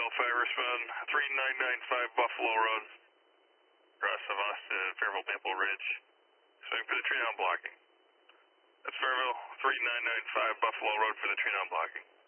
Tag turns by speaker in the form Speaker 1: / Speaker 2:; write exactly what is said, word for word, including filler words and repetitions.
Speaker 1: Fairville five, respond three nine nine five Buffalo Road. Cross of Austin, Fairville Maple Ridge. Swing for the tree down blocking. That's Fairville three nine nine five Buffalo Road for the tree down blocking.